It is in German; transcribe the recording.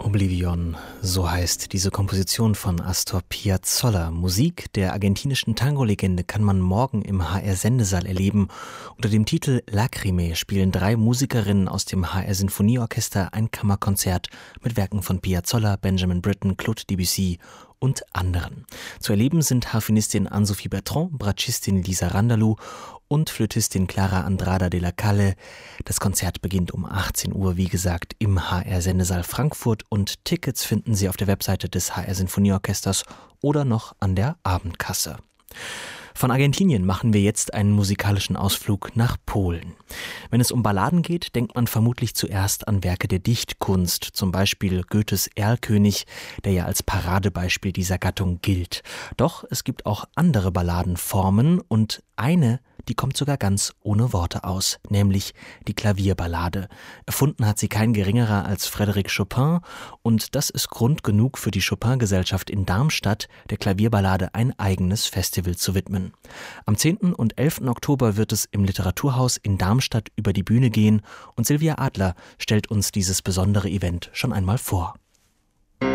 Oblivion, so heißt diese Komposition von Astor Piazzolla. Musik der argentinischen Tango-Legende kann man morgen im HR-Sendesaal erleben. Unter dem Titel Lacrime spielen 3 Musikerinnen aus dem HR-Sinfonieorchester ein Kammerkonzert mit Werken von Piazzolla, Benjamin Britten, Claude Debussy und anderen. Zu erleben sind Harfenistin Anne-Sophie Bertrand, Bratschistin Lisa Randalou und Flötistin Clara Andrada de la Calle. Das Konzert beginnt um 18 Uhr, wie gesagt, im HR-Sendesaal Frankfurt und Tickets finden Sie auf der Webseite des HR-Sinfonieorchesters oder noch an der Abendkasse. Von Argentinien machen wir jetzt einen musikalischen Ausflug nach Polen. Wenn es um Balladen geht, denkt man vermutlich zuerst an Werke der Dichtkunst, zum Beispiel Goethes Erlkönig, der ja als Paradebeispiel dieser Gattung gilt. Doch es gibt auch andere Balladenformen und eine, die kommt sogar ganz ohne Worte aus, nämlich die Klavierballade. Erfunden hat sie kein geringerer als Frédéric Chopin und das ist Grund genug für die Chopin-Gesellschaft in Darmstadt, der Klavierballade ein eigenes Festival zu widmen. Am 10. und 11. Oktober wird es im Literaturhaus in Darmstadt über die Bühne gehen und Silvia Adler stellt uns dieses besondere Event schon einmal vor.